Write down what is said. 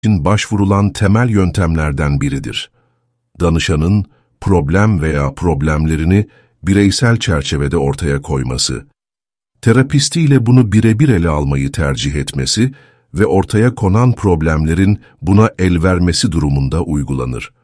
için başvurulan temel yöntemlerden biridir. Danışanın problem veya problemlerini bireysel çerçevede ortaya koyması, terapistiyle bunu birebir ele almayı tercih etmesi ve ortaya konan problemlerin buna el vermesi durumunda uygulanır.